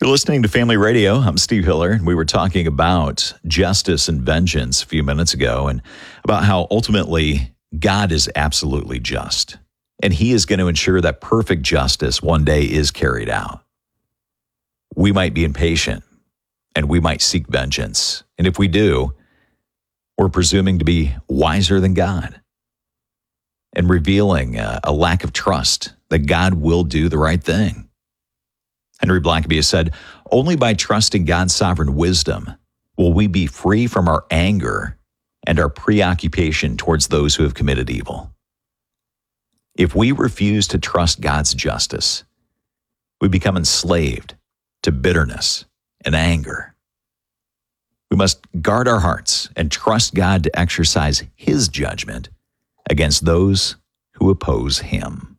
You're listening to Family Radio. I'm Steve Hiller, and we were talking about justice and vengeance a few minutes ago and about how ultimately God is absolutely just, and He is going to ensure that perfect justice one day is carried out. We might be impatient, and we might seek vengeance, and if we do, we're presuming to be wiser than God and revealing a lack of trust that God will do the right thing. Henry Blackaby has said, only by trusting God's sovereign wisdom will we be free from our anger and our preoccupation towards those who have committed evil. If we refuse to trust God's justice, we become enslaved to bitterness and anger. We must guard our hearts and trust God to exercise His judgment against those who oppose Him.